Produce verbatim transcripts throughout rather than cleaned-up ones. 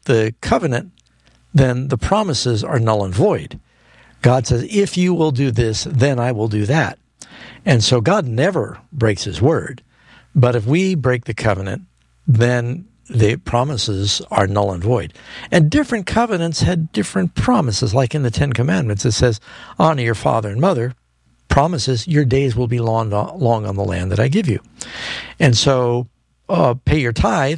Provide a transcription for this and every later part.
the covenant, then the promises are null and void. God says, if you will do this, then I will do that. And so God never breaks his word. But if we break the covenant, then the promises are null and void. And different covenants had different promises, like in the Ten Commandments. It says, honor your father and mother. Promises, your days will be long, long on the land that I give you. And so uh, pay your tithe,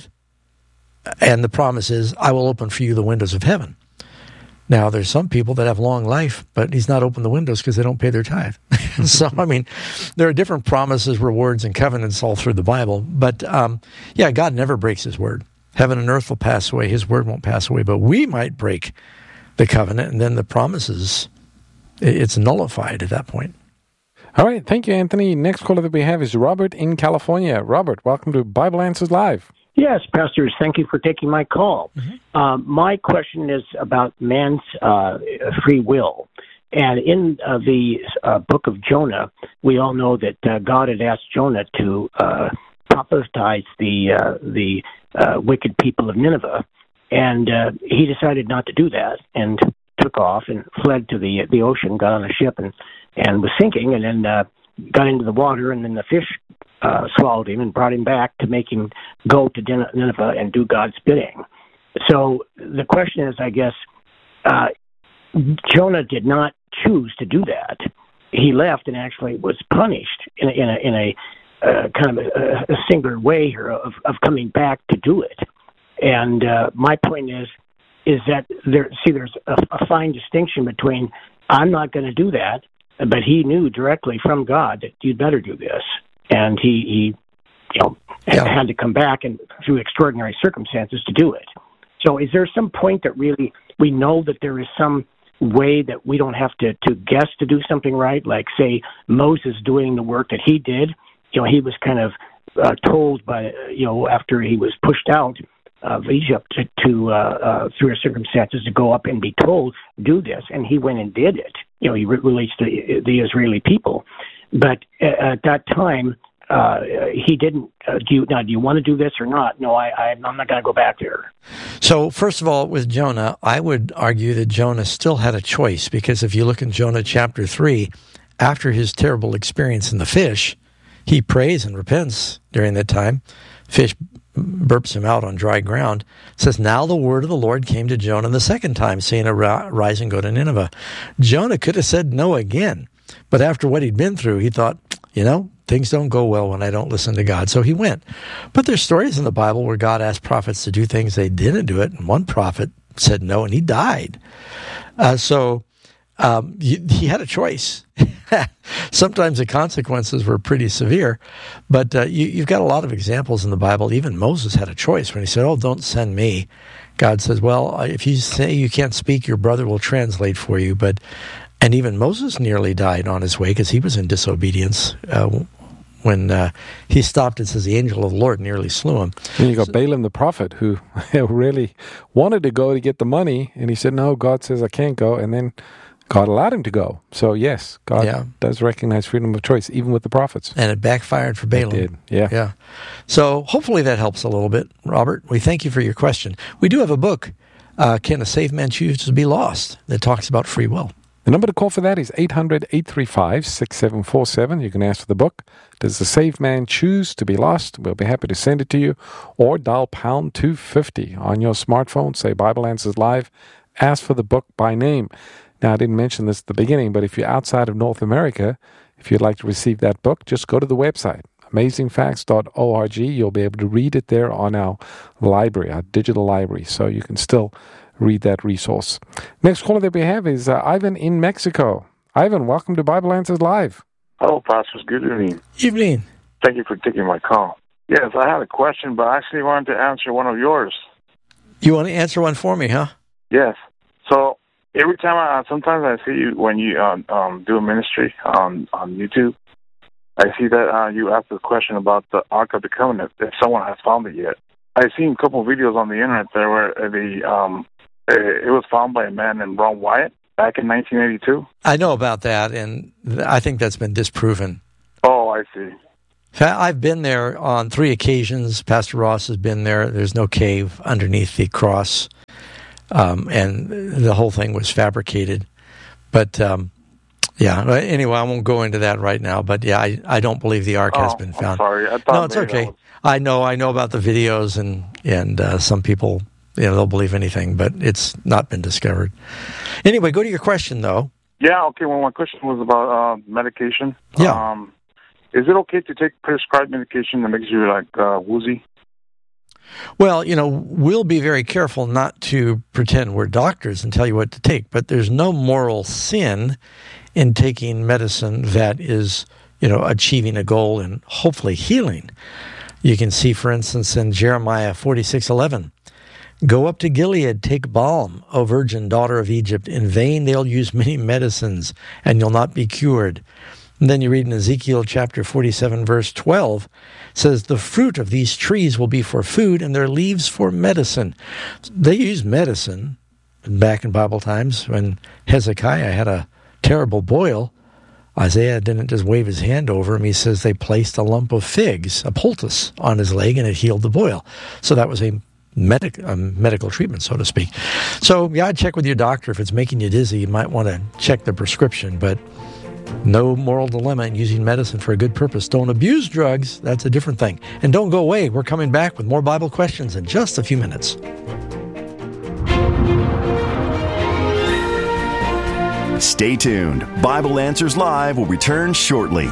and the promise is, I will open for you the windows of heaven. Now, there's some people that have long life, but he's not opened the windows because they don't pay their tithe. So, I mean, there are different promises, rewards, and covenants all through the Bible. But, um, yeah, God never breaks his word. Heaven and earth will pass away. His word won't pass away. But we might break the covenant, and then the promises, it's nullified at that point. All right. Thank you, Anthony. Next caller that we have is Robert in California. Robert, welcome to Bible Answers Live. Yes, pastors, thank you for taking my call. Mm-hmm. Um, my question is about man's uh, free will. And in uh, the uh, book of Jonah, we all know that uh, God had asked Jonah to uh, prophesy the uh, the uh, wicked people of Nineveh, and uh, he decided not to do that and took off and fled to the the ocean, got on a ship and, and was sinking, and then uh, got into the water, and then the fish Uh, swallowed him and brought him back to make him go to Nineveh and do God's bidding. So the question is, I guess, uh, Jonah did not choose to do that. He left and actually was punished in a, in a, in a uh, kind of a, a singular way here of, of coming back to do it. And uh, my point is, is that there. See, there's a, a fine distinction between I'm not going to do that, but he knew directly from God that you'd better do this. And he, he, you know, yeah. had to come back and through extraordinary circumstances to do it. So is there some point that really we know that there is some way that we don't have to, to guess to do something right? Like, say, Moses doing the work that he did. You know, he was kind of uh, told by, you know, after he was pushed out of Egypt to, to uh, uh, through circumstances to go up and be told, do this. And he went and did it. You know, he re- released the, the Israeli people. But at that time, uh, he didn't. Uh, do you now? Do you want to do this or not? No, I, I, I'm not going to go back there. So, first of all, with Jonah, I would argue that Jonah still had a choice, because if you look in Jonah chapter three, after his terrible experience in the fish, he prays and repents during that time. Fish burps him out on dry ground. It says, now the word of the Lord came to Jonah the second time, saying, arise and go to Nineveh. Jonah could have said no again. But after what he'd been through, he thought, you know, things don't go well when I don't listen to God. So he went. But there's stories in the Bible where God asked prophets to do things, they didn't do it, and one prophet said no, and he died. Uh, so um, he, he had a choice. Sometimes the consequences were pretty severe, but uh, you, you've got a lot of examples in the Bible. Even Moses had a choice when he said, oh, don't send me. God says, well, if you say you can't speak, your brother will translate for you. But And even Moses nearly died on his way because he was in disobedience uh, when uh, he stopped. It says the angel of the Lord nearly slew him. And you got so, Balaam the prophet who really wanted to go to get the money, and he said, no, God says I can't go, and then God allowed him to go. So yes, God yeah. does recognize freedom of choice, even with the prophets. And it backfired for Balaam. It did, yeah. yeah. So hopefully that helps a little bit, Robert. We thank you for your question. We do have a book, uh, Can a Saved Man Choose to Be Lost?, that talks about free will. The number to call for that is eight hundred, eight three five, six seven four seven. You can ask for the book, Does the Saved Man Choose to Be Lost? We'll be happy to send it to you. Or dial pound two fifty on your smartphone, say Bible Answers Live, ask for the book by name. Now, I didn't mention this at the beginning, but if you're outside of North America, if you'd like to receive that book, just go to the website, amazing facts dot org. You'll be able to read it there on our library, our digital library, so you can still read that resource. Next caller that we have is uh, Ivan in Mexico. Ivan, welcome to Bible Answers Live. Hello, pastors. Good evening. Evening. Thank you for taking my call. Yes, I had a question, but I actually wanted to answer one of yours. You want to answer one for me, huh? Yes. So every time I, sometimes I see you when you um, um, do a ministry on, on YouTube, I see that uh, you ask the question about the Ark of the Covenant, if someone has found it yet. I've seen a couple of videos on the internet there where the um, it was found by a man named Ron Wyatt back in nineteen eighty-two. I know about that, and I think that's been disproven. Oh, I see. I've been there on three occasions. Pastor Ross has been there. There's no cave underneath the cross. um, and the whole thing was fabricated. But um, yeah, anyway, I won't go into that right now. But yeah, I, I don't believe the ark oh, has been found. I'm sorry, I thought no, it's okay. Was... I know I know about the videos, and and uh, some people, you know, they'll believe anything, but it's not been discovered. Anyway, go to your question though. Yeah, okay. Well, my question was about uh, medication. Yeah. Um, is it okay to take prescribed medication that makes you like uh, woozy? Well, you know, we'll be very careful not to pretend we're doctors and tell you what to take, but there's no moral sin in taking medicine that is, you know, achieving a goal and hopefully healing. You can see, for instance, in Jeremiah forty-six eleven, go up to Gilead, take balm, O virgin daughter of Egypt. In vain they'll use many medicines, and you'll not be cured. And then you read in Ezekiel chapter forty-seven, verse twelve, says, the fruit of these trees will be for food, and their leaves for medicine. They used medicine back in Bible times when Hezekiah had a terrible boil. Isaiah didn't just wave his hand over him. He says they placed a lump of figs, a poultice, on his leg, and it healed the boil. So that was a Medic, um, medical treatment, so to speak. So, yeah, I'd check with your doctor. If it's making you dizzy, you might want to check the prescription, but no moral dilemma in using medicine for a good purpose. Don't abuse drugs. That's a different thing. And don't go away. We're coming back with more Bible questions in just a few minutes. Stay tuned. Bible Answers Live will return shortly.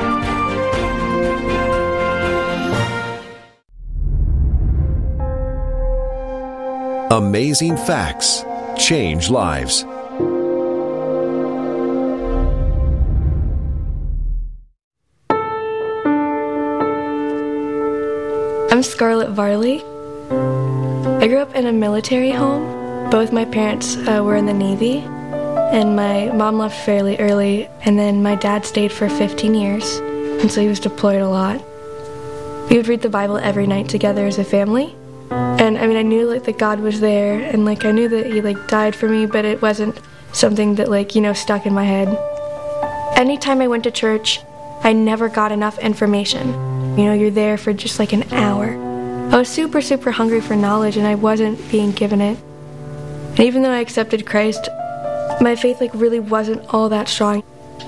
Amazing facts change lives. I'm Scarlett Varley. I grew up in a military home. Both my parents uh, were in the Navy, and my mom left fairly early, and then my dad stayed for fifteen years, and so he was deployed a lot. We would read the Bible every night together as a family. And I mean, I knew like that God was there, and like I knew that He like died for me, but it wasn't something that like, you know, stuck in my head. Anytime I went to church, I never got enough information. You know, you're there for just like an hour. I was super, super hungry for knowledge, and I wasn't being given it. And even though I accepted Christ, my faith like really wasn't all that strong.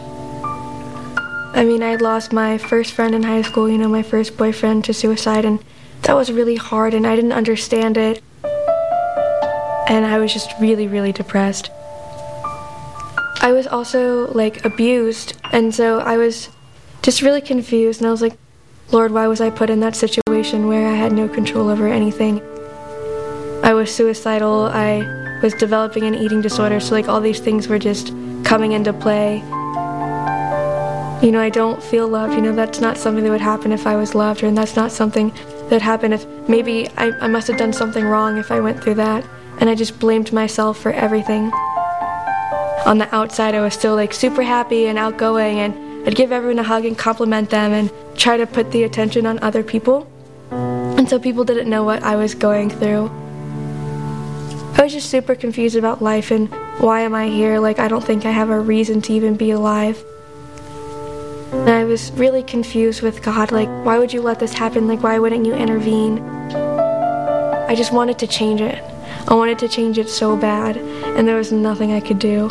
I mean, I had lost my first friend in high school, you know, my first boyfriend to suicide, and that was really hard, and I didn't understand it. And I was just really, really depressed. I was also, like, abused, and so I was just really confused, and I was like, Lord, why was I put in that situation where I had no control over anything? I was suicidal, I was developing an eating disorder, so, like, all these things were just coming into play. You know, I don't feel loved, you know, that's not something that would happen if I was loved, and that's not something that happened if maybe I, I must have done something wrong if I went through that, and I just blamed myself for everything. On the outside, I was still like super happy and outgoing, and I'd give everyone a hug and compliment them and try to put the attention on other people, and so people didn't know what I was going through. I was just super confused about life and why am I here? Like, I don't think I have a reason to even be alive. And I was really confused with God, like, why would you let this happen? Like, why wouldn't you intervene? I just wanted to change it. I wanted to change it so bad, and there was nothing I could do.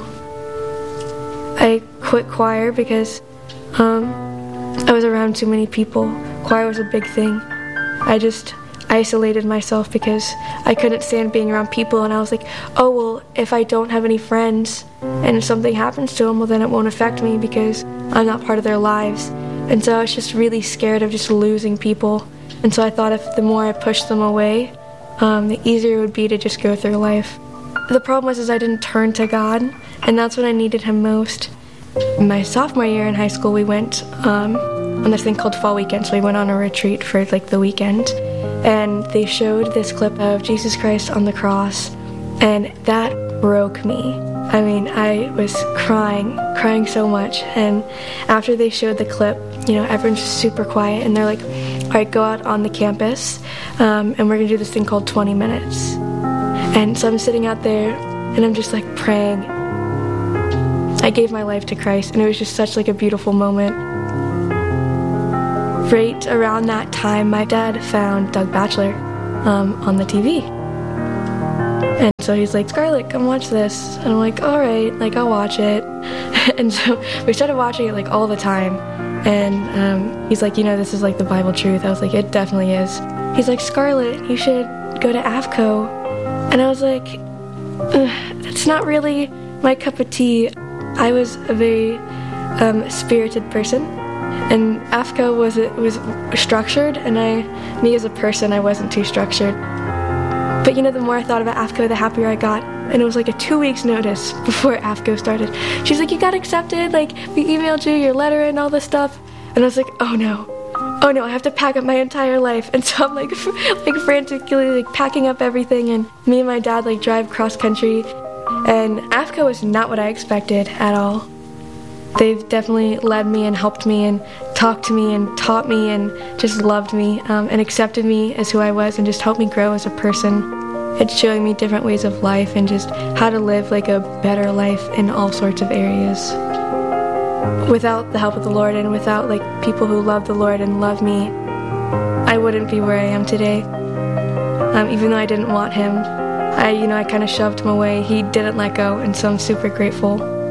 I quit choir because um, I was around too many people. Choir was a big thing. I just isolated myself because I couldn't stand being around people, and I was like, oh, well, if I don't have any friends and if something happens to them, well, then it won't affect me because I'm not part of their lives. And so I was just really scared of just losing people. And so I thought if the more I pushed them away, um, the easier it would be to just go through life. The problem was is I didn't turn to God, and that's when I needed Him most. In my sophomore year in high school, we went um, on this thing called Fall Weekend, so we went on a retreat for like the weekend. And they showed this clip of Jesus Christ on the cross, and that broke me. I mean, I was crying, crying so much. And after they showed the clip, you know, everyone's just super quiet, and they're like, all right, go out on the campus, um, and we're going to do this thing called twenty minutes. And so I'm sitting out there, and I'm just like praying. I gave my life to Christ, and it was just such like a beautiful moment. Right around that time, my dad found Doug Batchelor um, on the T V. And So he's like, Scarlett, come watch this. And I'm like, all right, like, I'll watch it. And so we started watching it, like, all the time. And um, he's like, you know, this is, like, the Bible truth. I was like, it definitely is. He's like, Scarlett, you should go to A F C O. And I was like, that's not really my cup of tea. I was a very um, spirited person. And A F C O was, was structured, and I, me as a person, I wasn't too structured. But, you know, the more I thought about A F C O, the happier I got. And it was like a two weeks notice before A F C O started. She's like, you got accepted, like, we emailed you your letter and all this stuff. And I was like, oh no, oh no, I have to pack up my entire life. And so I'm like, like frantically like packing up everything. And me and my dad like drive cross country. And A F C O was not what I expected at all. They've definitely led me and helped me and talked to me and taught me and just loved me um, and accepted me as who I was and just helped me grow as a person. It's showing me different ways of life and just how to live like a better life in all sorts of areas. Without the help of the Lord and without like people who love the Lord and love me, I wouldn't be where I am today. Um, even though I didn't want him, I, you know, I kind of shoved him away. He didn't let go, and so I'm super grateful.